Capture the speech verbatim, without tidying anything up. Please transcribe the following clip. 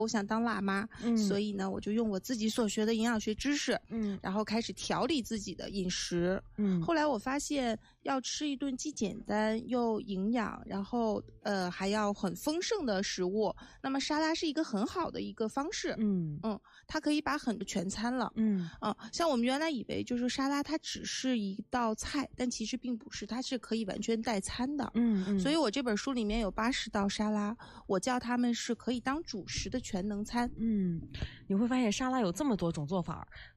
我想当辣妈，嗯，所以呢，我就用我自己所学的营养学知识，嗯，然后开始调理自己的饮食，嗯，后来我发现要吃一顿既简单又营养，然后呃还要很丰盛的食物，那么沙拉是一个很好的一个方式，嗯嗯，它可以把很多全餐了，嗯嗯，像我们原来以为就是沙拉它只是一道菜，但其实并不是，它是可以完全代餐的，嗯嗯，所以我这本书里面有八十道沙拉，我叫它们是可以当主食的全能餐。 嗯，你会发现沙拉有这么多种做法，